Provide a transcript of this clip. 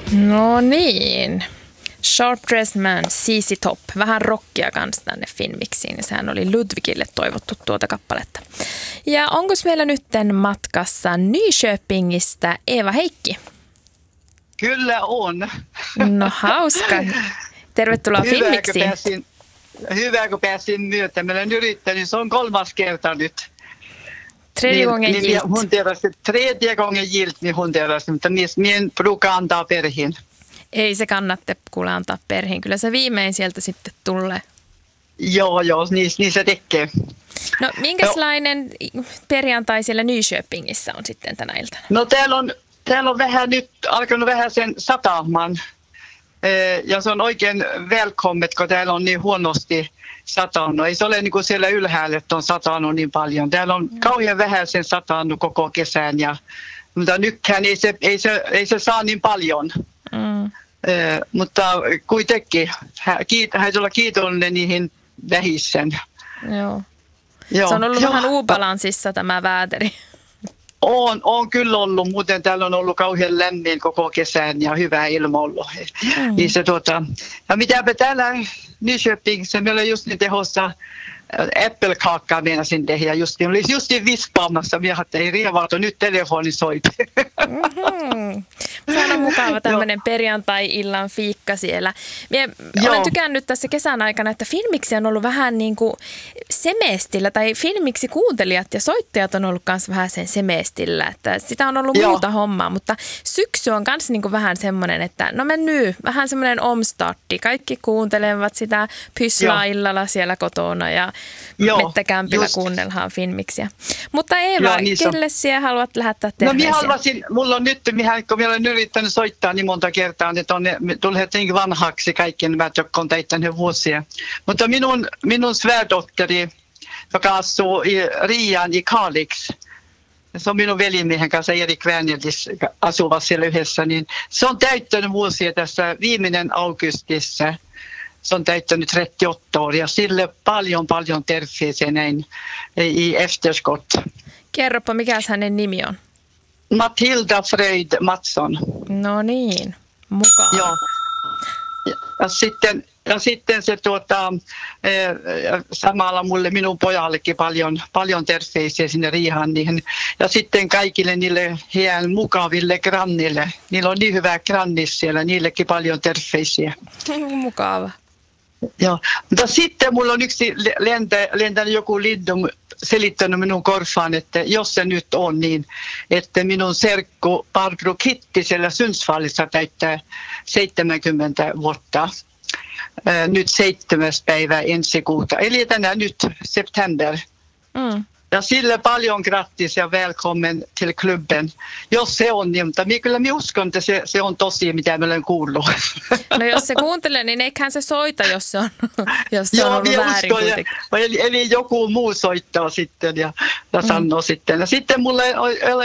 No niin. Sharp Dressed Man, ZZ Top. Vähän rockia kanssa tänne Finmixiin. Sehän oli Ludwigille toivottu tuota kappaletta. Ja onko meillä nytten matkassa Nyköpingistä Eeva Heikki? Kyllä on. No hauska. Tervetuloa Finmixiin. Hyvä, kun pääsin myötä. Mä olen yrittänyt, se on 3. kerta nyt. Tredje gången gillt. Tredje gången gillt niin hunterasti, mutta minä brukar antaa perhin. Ei se kannatte kuule antaa perhin. Kyllä se viimein sieltä sitten tulee. Joo, niin se tekee. No minkälainen perjantai siellä Nyköpingissä on sitten tänä iltana? No täällä on vähän nyt alkanut vähän sen satamaan. Ja se on oikein välkommet, kun täällä on niin huonosti satanut. Ei se ole niin kuin siellä ylhäällä, että on satanut niin paljon. Täällä on kauhean vähän sen satanut koko kesän. Mutta nytkään ei se saa niin paljon. Mutta kuitenkin häitä olla kiitollinen niihin vähissen. Joo. Se on ollut vähän uubalanssissa tämä vääteri. On kyllä ollut, muuten täällä on ollut kauhean lämmin koko kesän ja hyvä ilma ollut. Niin se, ja mitäpä täällä Nyköpingissa, meillä on just niin tehossa äppelkaakkaa meinasin tehdä. Olin justiin vispaamassa, minä ei rievautu, nyt telefoni soit. Sehän on mukava tämmöinen perjantai-illan fiikka siellä. Olen tykännyt tässä kesän aikana, että Finmixi on ollut vähän niin kuin semeestillä, tai Finmixi kuuntelijat ja soittajat on ollut myös vähän sen semeestillä, että sitä on ollut muuta hommaa, mutta syksy on myös niin kuin vähän semmoinen, että no mennyt vähän semmoinen omstartti. Kaikki kuuntelevat sitä pyslaa illalla siellä kotona ja mettäkämpillä kuunnellaan Finmixiä. Mutta Eeva, kelle sinä haluat lähettää terveisiä? No minä haluaisin, mulla on nyt, kun minä olen yrittänyt soittaa niin monta kertaa, että on tulleet niin vanhaksi kaikki nämä, jotka on täyttänyt vuosia. Mutta minun svärdotteri, joka asuu Riian i Kalix, se on minun velimiehen kanssa Erik Wernelis asuvat siellä yhdessä, niin se on täyttänyt vuosia tässä viimeinen augustissa. Se on täyttänyt 38 år ja sille paljon terveisiä näin i efterskott. Kerropa, mikä hänen nimi on? Matilda Fröjd Mattsson. No niin, mukaan. Joo. Ja sitten se samalla minun pojallekin paljon terveisiä sinne Riihan niihin. Ja sitten kaikille niille heidän mukaville grannille. Niillä on niin hyvä grannis siellä, niillekin paljon terveisiä. Mukava. Joo, mutta sitten mulla on yksi lentänyt joku lintu selittänyt minun korfaan, että jos se nyt on niin, että minun serkku Barbro Kitti siellä Sundsvallissa täyttää 70 vuotta. Nyt 7. päivä ensi kuuta, eli tänään nyt september. Ja sille paljon grattis ja välkommen till klubben. Jos se on niin, mutta minä uskon, että se on tosi, mitä mä olen kuullut. No jos se kuuntelee, niin eiköhän se soita, jos se on ollut väärin kuitenkin. Eli joku muu soittaa sitten ja sanoo sitten. Ja sitten mulle